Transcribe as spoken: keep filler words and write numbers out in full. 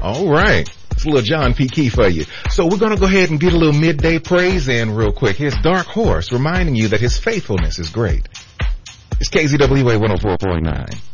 All right. It's a little John P. Key for you. So we're going to go ahead and get a little midday praise in real quick. Here's Dark Horse reminding you that his faithfulness is great. It's K Z W A one oh four point nine.